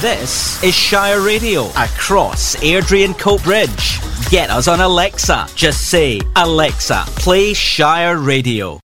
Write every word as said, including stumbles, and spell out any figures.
This is Shire Radio across Airdrie and Cope Bridge. Get us on Alexa. Just say, Alexa, play Shire Radio.